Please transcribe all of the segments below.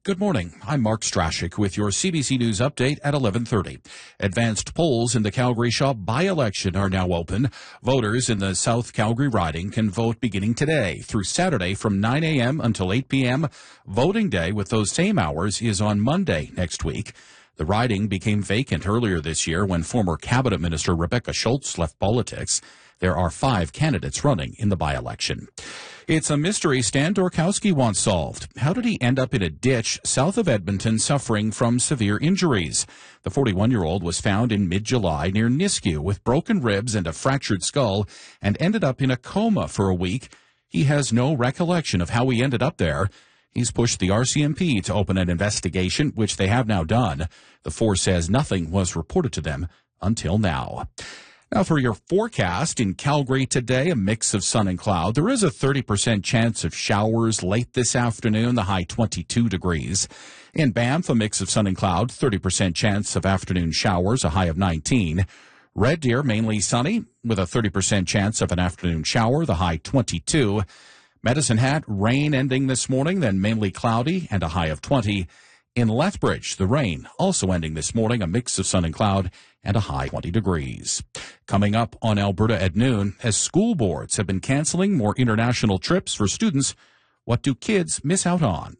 Good morning. I'm Mark Strashik with your CBC News update at 11:30. Advanced polls in the Calgary Shaw by-election are now open. Voters in the South Calgary riding can vote beginning today through Saturday from 9 a.m. until 8 p.m. Voting day with those same hours is on Monday next week. The riding became vacant earlier this year when former Cabinet Minister Rebecca Schultz left politics. There are 5 candidates running in the by-election. It's a mystery Stan Dorkowski wants solved. How did he end up in a ditch south of Edmonton suffering from severe injuries? The 41-year-old was found in mid-July near Nisku with broken ribs and a fractured skull and ended up in a coma for a week. He has no recollection of how he ended up there. He's pushed the RCMP to open an investigation, which they have now done. The force says nothing was reported to them until now. Now for your forecast, in Calgary today, a mix of sun and cloud. There is a 30% chance of showers late this afternoon, the high 22 degrees. In Banff, a mix of sun and cloud, 30% chance of afternoon showers, a high of 19. Red Deer, mainly sunny, with a 30% chance of an afternoon shower, the high 22. Medicine Hat, rain ending this morning, then mainly cloudy, and a high of 20. In Lethbridge, the rain also ending this morning, a mix of sun and cloud, and a high 20 degrees. Coming up on Alberta at noon, as school boards have been canceling more international trips for students, what do kids miss out on?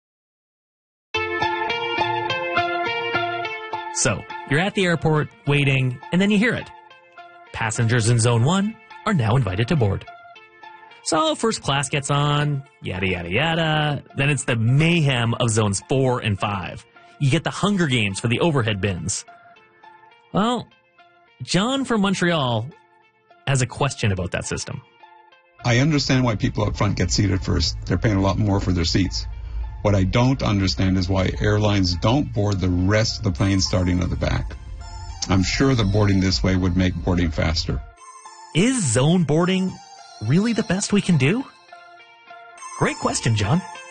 So, you're at the airport, waiting, and then you hear it. Passengers in Zone 1 are now invited to board. So, first class gets on, yada, yada, yada. Then it's the mayhem of Zones 4 and 5. You get the Hunger Games for the overhead bins. Well, John from Montreal has a question about that system. I understand why people up front get seated first. They're paying a lot more for their seats. What I don't understand is why airlines don't board the rest of the plane starting at the back. I'm sure the boarding this way would make boarding faster. Is zone boarding really the best we can do? Great question, John.